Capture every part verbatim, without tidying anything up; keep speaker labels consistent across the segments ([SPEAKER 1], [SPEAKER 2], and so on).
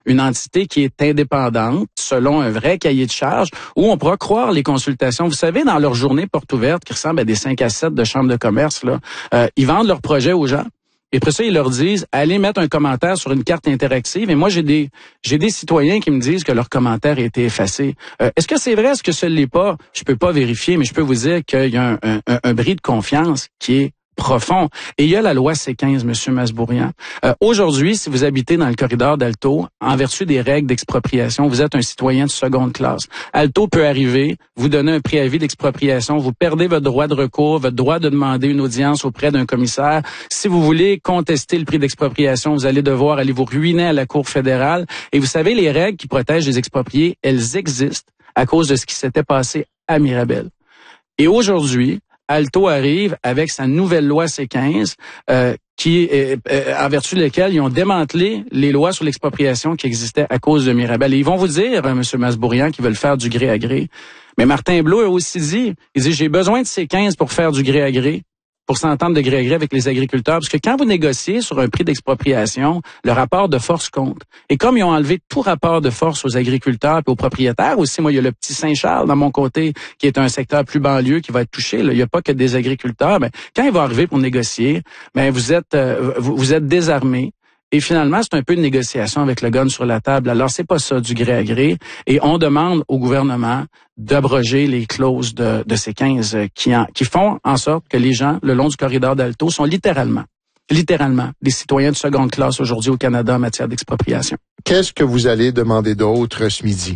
[SPEAKER 1] une entité qui est indépendante, selon un vrai cahier de charges, où on pourra croire les consultations. Vous savez, dans leur journée porte ouverte, qui ressemble à des cinq à sept de chambres de commerce, là, euh, ils vendent leurs projets aux gens. Et après ça, ils leur disent, allez mettre un commentaire sur une carte interactive. Et moi, j'ai des j'ai des citoyens qui me disent que leur commentaire a été effacé. Euh, est-ce que c'est vrai? Est-ce que ce l'est pas? Je peux pas vérifier, mais je peux vous dire qu'il y a un, un, un bris de confiance qui est profond. Et il y a la loi C quinze, Monsieur Masbourian. Euh, aujourd'hui, si vous habitez dans le corridor d'Alto, en vertu des règles d'expropriation, vous êtes un citoyen de seconde classe. Alto peut arriver, vous donner un préavis d'expropriation, vous perdez votre droit de recours, votre droit de demander une audience auprès d'un commissaire. Si vous voulez contester le prix d'expropriation, vous allez devoir aller vous ruiner à la Cour fédérale. Et vous savez, les règles qui protègent les expropriés, elles existent à cause de ce qui s'était passé à Mirabel. Et aujourd'hui, Alto arrive avec sa nouvelle loi C quinze, euh, qui est, euh, en vertu de laquelle ils ont démantelé les lois sur l'expropriation qui existaient à cause de Mirabel. Et ils vont vous dire, hein, M. Masbourian, qu'ils veulent faire du gré à gré. Mais Martin Blot a aussi dit, il dit, j'ai besoin de C quinze pour faire du gré à gré, pour s'entendre de gré à gré avec les agriculteurs. Parce que quand vous négociez sur un prix d'expropriation, le rapport de force compte. Et comme ils ont enlevé tout rapport de force aux agriculteurs et aux propriétaires aussi, moi, il y a le petit Saint-Charles dans mon côté, qui est un secteur plus banlieue qui va être touché. Là. Il n'y a pas que des agriculteurs. Mais quand ils vont arriver pour négocier, ben vous êtes euh, vous, vous êtes désarmés. Et finalement, c'est un peu une négociation avec le gun sur la table. Alors, c'est pas ça du gré à gré. Et on demande au gouvernement d'abroger les clauses de, de C quinze qui, en, qui font en sorte que les gens, le long du corridor d'Alto, sont littéralement, littéralement, des citoyens de seconde classe aujourd'hui au Canada en matière d'expropriation.
[SPEAKER 2] Qu'est-ce que vous allez demander d'autre ce midi?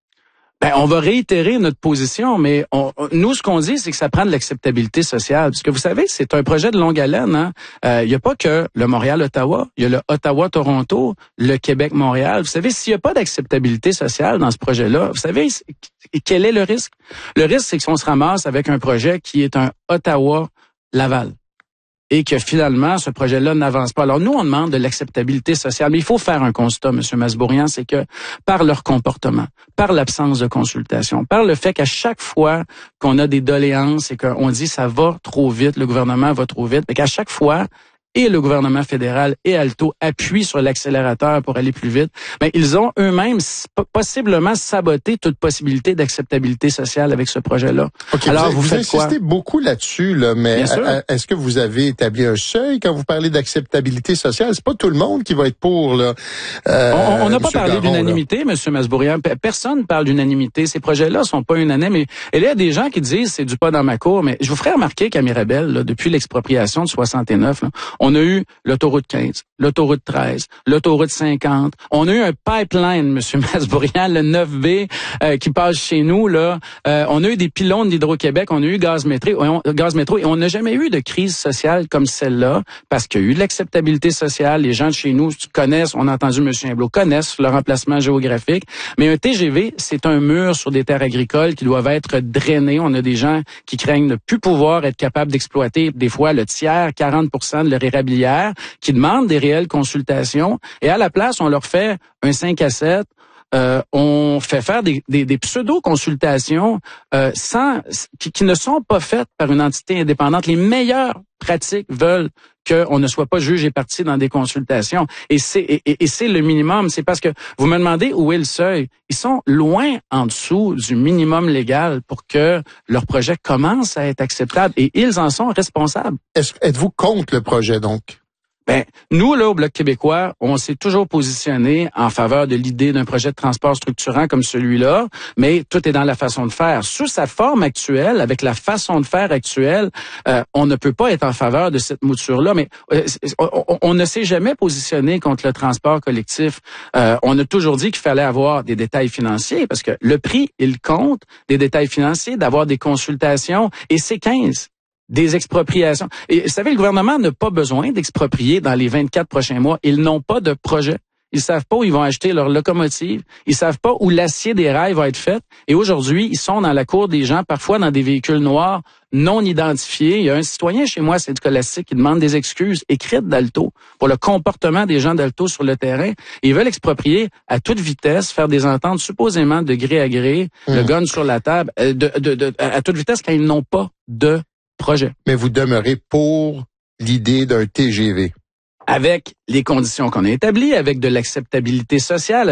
[SPEAKER 1] Ben, on va réitérer notre position, mais on, nous, ce qu'on dit, c'est que ça prend de l'acceptabilité sociale. Parce que vous savez, c'est un projet de longue haleine. Hein? Euh, il n'y a pas que le Montréal-Ottawa, il y a le Ottawa-Toronto, le Québec-Montréal. Vous savez, s'il n'y a pas d'acceptabilité sociale dans ce projet-là, vous savez, quel est le risque? Le risque, c'est qu'on se ramasse avec un projet qui est un Ottawa-Laval. Et que finalement, ce projet-là n'avance pas. Alors nous, on demande de l'acceptabilité sociale. Mais il faut faire un constat, M. Masbourian, c'est que par leur comportement, par l'absence de consultation, par le fait qu'à chaque fois qu'on a des doléances et qu'on dit ça va trop vite, le gouvernement va trop vite, mais qu'à chaque fois, et le gouvernement fédéral et Alto appuient sur l'accélérateur pour aller plus vite, mais ils ont eux-mêmes possiblement saboté toute possibilité d'acceptabilité sociale avec ce projet-là.
[SPEAKER 2] Okay,
[SPEAKER 1] Alors, vous,
[SPEAKER 2] vous,
[SPEAKER 1] vous faites
[SPEAKER 2] insistez
[SPEAKER 1] quoi?
[SPEAKER 2] beaucoup là-dessus, là, mais est-ce que vous avez établi un seuil quand vous parlez d'acceptabilité sociale? C'est pas tout le monde qui va être pour, là.
[SPEAKER 1] Euh, on n'a pas parlé d'unanimité, M. Masbourian. Personne ne parle d'unanimité. Ces projets-là sont pas unanimes. Et, et là, il y a des gens qui disent c'est du pas dans ma cour, mais je vous ferai remarquer qu'à Mirabel, là, depuis l'expropriation de soixante-neuf, là, on a eu l'autoroute quinze, l'autoroute treize, l'autoroute cinquante. On a eu un pipeline, M. Masbourian, le neuf B, euh, qui passe chez nous. Là, euh, on a eu des pylônes d'Hydro-Québec, on a eu gaz métro, on, gaz métro, et on n'a jamais eu de crise sociale comme celle-là, parce qu'il y a eu de l'acceptabilité sociale. Les gens de chez nous connaissent, on a entendu M. Humblot, connaissent le remplacement géographique. Mais un T G V, c'est un mur sur des terres agricoles qui doivent être drainées. On a des gens qui craignent ne plus pouvoir être capables d'exploiter des fois le tiers, quarante pour cent de leur érablière, qui demandent des réelles consultations. Et à la place, on leur fait un cinq à sept. Euh, on fait faire des, des, des pseudo-consultations euh, sans qui, qui ne sont pas faites par une entité indépendante. Les meilleures pratiques veulent qu'on ne soit pas juge et partie dans des consultations. Et c'est et, et c'est le minimum. C'est parce que vous me demandez où est le seuil. Ils sont loin en dessous du minimum légal pour que leur projet commence à être acceptable. Et ils en sont responsables.
[SPEAKER 2] Est-ce, êtes-vous contre le projet, donc?
[SPEAKER 1] Ben, nous, là, au Bloc québécois, on s'est toujours positionné en faveur de l'idée d'un projet de transport structurant comme celui-là, mais tout est dans la façon de faire. Sous sa forme actuelle, avec la façon de faire actuelle, euh, on ne peut pas être en faveur de cette mouture-là, mais euh, on, on ne s'est jamais positionné contre le transport collectif. Euh, on a toujours dit qu'il fallait avoir des détails financiers, parce que le prix, il compte, des détails financiers, d'avoir des consultations, et c'est quinze. Des expropriations. Et vous savez, le gouvernement n'a pas besoin d'exproprier dans les vingt-quatre prochains mois. Ils n'ont pas de projet. Ils savent pas où ils vont acheter leur locomotive. Ils savent pas où l'acier des rails va être fait. Et aujourd'hui, ils sont dans la cour des gens, parfois dans des véhicules noirs non identifiés. Il y a un citoyen chez moi, c'est du Scholastique, qui demande des excuses écrites d'Alto pour le comportement des gens d'Alto sur le terrain. Et ils veulent exproprier à toute vitesse, faire des ententes supposément de gré à gré, mmh. le gun sur la table, de, de, de, à toute vitesse quand ils n'ont pas de projet.
[SPEAKER 2] Mais vous demeurez pour l'idée d'un T G V?
[SPEAKER 1] Avec les conditions qu'on a établies, avec de l'acceptabilité sociale,